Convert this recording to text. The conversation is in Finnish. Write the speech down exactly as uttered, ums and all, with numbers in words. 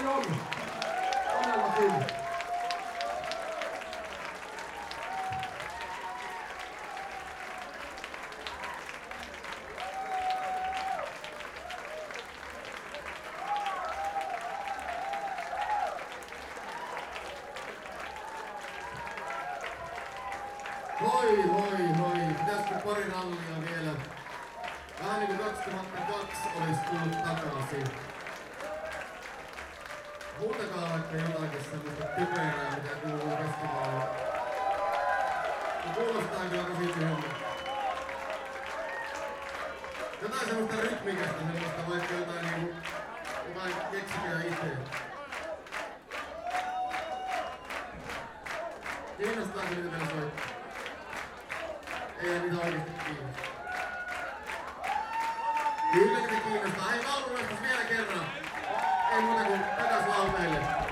on. Todellakin. Hoi, hoi, hoi. Pitäisikö pari rallia vielä? Vähän niinku kaksituhattakaksi olisi tullut takaisin. Huutakaa vaikka jotakin semmoista typerää, mitä kuuluu festivaalilla. Kuulostaa kyllä tosi tyhjältä. Jotain semmoista rytmikästä semmoista, vaikka jotain niinku... Jotain keksikää itse. Kiinnostaako mitä meillä soittaa? Ei niitä oikeesti kiinnostaa. Kyllä niitä kiinnostaa. Hei, laulunoistus vielä kerran. Ei muuta kuin takas lauteille.